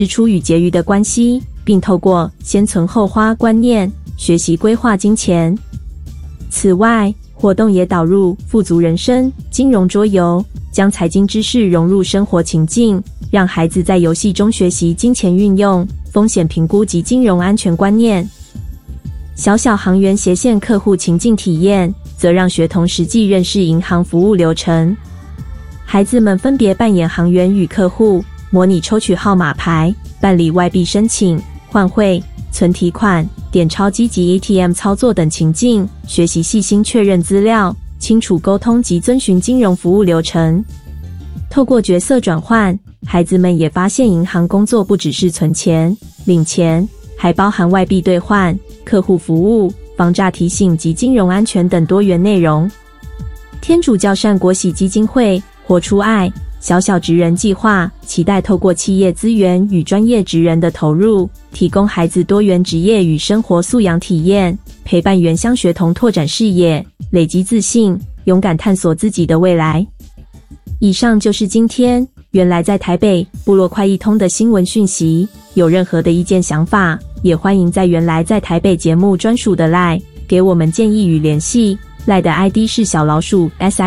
支出与结余的关系，并透过先存后花观念学习规划金钱。此外，活动也导入富足人生金融桌游，将财经知识融入生活情境，让孩子在游戏中学习金钱运用、风险评估及金融安全观念。小小行员斜线客户情境体验，则让学童实际认识银行服务流程。孩子们分别扮演行员与客户，模拟抽取号码牌、办理外币申请、换汇、存提款、点钞机及 ATM 操作等情境，学习细心确认资料、清楚沟通及遵循金融服务流程。透过角色转换，孩子们也发现银行工作不只是存钱、领钱，还包含外币兑换、客户服务、防诈提醒及金融安全等多元内容。天主教善国喜基金会活出爱小小职人计划，期待透过企业资源与专业职人的投入，提供孩子多元职业与生活素养体验，陪伴原乡学童拓展视野，累积自信，勇敢探索自己的未来。以上就是今天原来在台北部落快一通的新闻讯息，有任何的意见想法，也欢迎在原来在台北节目专属的 LINE 给我们建议与联系。LINE 的 ID 是小老鼠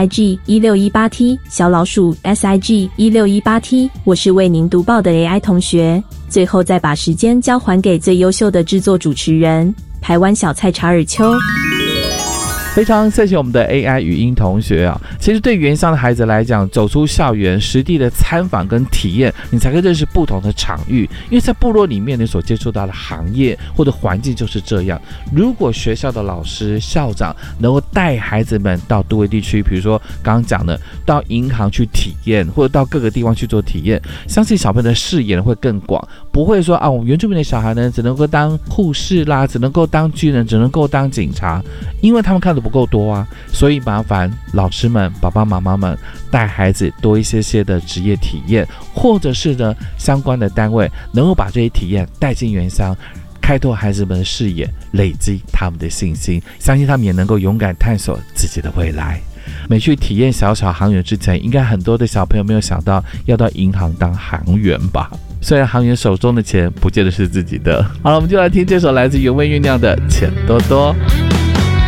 SIG1618T 小老鼠 SIG1618T， 我是为您读报的 AI 同学。最后再把时间交还给最优秀的制作主持人台湾小菜查尔丘。 非常谢谢我们的 AI 语音同学啊！其实对原乡的孩子来讲，走出校园，实地的参访跟体验，你才可以认识不同的场域。因为在部落里面，你所接触到的行业或者环境就是这样。如果学校的老师、校长能够带孩子们到都会地区，比如说刚刚讲的，到银行去体验，或者到各个地方去做体验，相信小朋友的视野会更广，不会说啊，我们原住民的小孩呢，只能够当护士啦，只能够当军人，只能够当警察，因为他们看的不够多啊，所以麻烦老师们、爸爸妈妈们带孩子多一些的职业体验，或者是呢相关的单位能够把这些体验带进原乡，开拓孩子们的视野，累积他们的信心，相信他们也能够勇敢探索自己的未来。没去体验小小行员之前，应该很多的小朋友没有想到要到银行当行员吧？虽然行员手中的钱不见得是自己的。好了，我们就来听这首来自原味酝酿的《钱多多》。